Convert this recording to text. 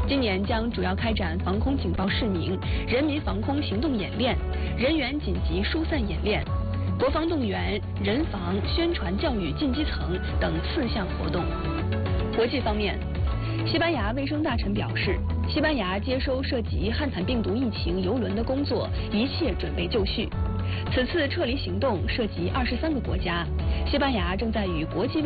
今年将主要开展防空警报示明、人民防空行动演练、人员紧急疏散演练、国防动员、人防、宣传教育进基层等4项活动。国际方面，西班牙卫生大臣表示，西班牙接收涉及汉惨病毒疫情邮轮的工作一切准备就绪。此次撤离行动涉及23个国家，西班牙正在与国际